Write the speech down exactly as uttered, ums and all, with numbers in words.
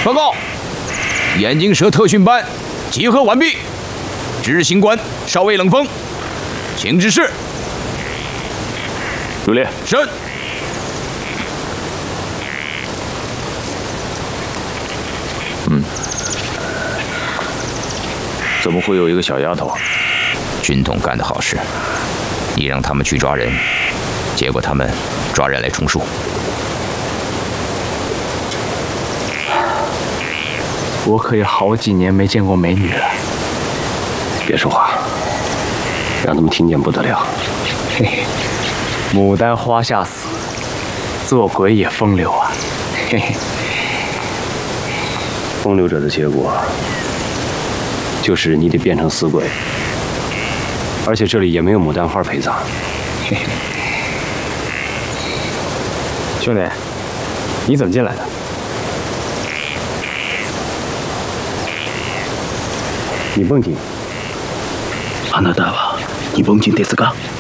报告，眼镜蛇特训班集合完毕，执行官少尉冷风，请指示。 入列。 是。 嗯，怎么会有一个小丫头？ 军统干的好事，你让他们去抓人，结果他们抓人来充数。 我可有好几年没见过美女了。 别说话，让他们听见不得了。 嘿嘿，牡丹花下死，做鬼也风流啊！嘿嘿， 风流者的结果，就是你得变成死鬼，而且这里也没有牡丹花陪葬。嘿嘿， 兄弟，你怎么进来的？ 你蹦进。 あなたは日本人ですか？